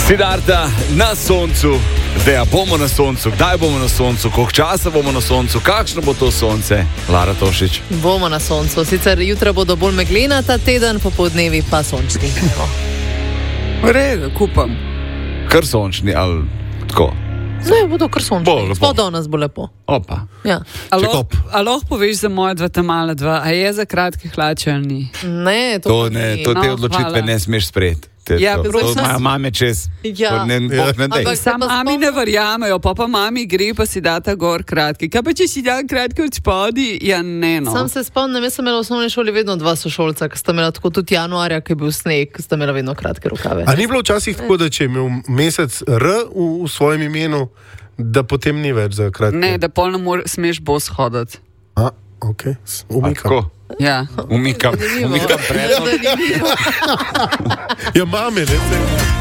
Siddharta na soncu, zdaj bomo na soncu, kdaj bomo na soncu, koliko časa bomo na soncu, kakšno bo to sonce, Lara Tošič? Bomo na soncu, sicer jutra bodo bolj meglena ta teden, popodnevi pa sončni. V redu, kupam. Kar sončni ali tako? Ne, bodo kar sončni, spodaj nas bo lepo. Opa. Ja. A lahko poveš za moja dva tamala dva, a je za kratke hlače ali ni? Ne, to ne, to te odločitve ne smeš sprejeti. Ja, to imajo mame čez. Ja. Mami ne verjamejo, pa mami gre, pa si data gor kratki. Kaj pa če si dan kratki od spodi? Ja, ne, no. Sam se spomnim, jaz sem imela v osnovni šoli vedno dva sošolca, ki sta imela tako tudi januarja, ki je bil sneg, sta imela vedno kratke rokave. A ni bilo včasih tako, da če je imel mesec R v svojem imenu, da potem ni več za kratke? Ne, da polno smeš bos hoditi. A, ok, umikam. Ja. Umikam predlog. Ja, mame, ne.